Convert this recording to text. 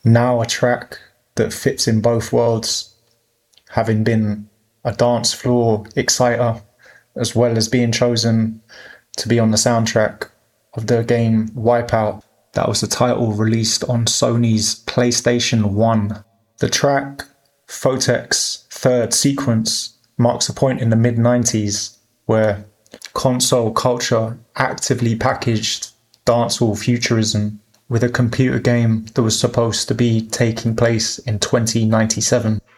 Now a track that fits in both worlds, having been a dance floor exciter, as well as being chosen to be on the soundtrack of the game Wipeout. That was the title released on Sony's PlayStation 1. The track, Photek's Third Sequence, marks a point in the mid-90s where console culture actively packaged dancehall futurism with a computer game that was supposed to be taking place in 2097.